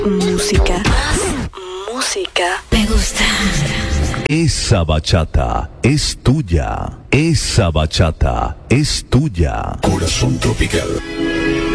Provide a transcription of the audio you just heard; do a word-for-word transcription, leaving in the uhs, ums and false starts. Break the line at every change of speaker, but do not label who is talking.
música. Más música. Me gusta.
Esa bachata es tuya. Esa bachata es tuya.
Corazón Tropical.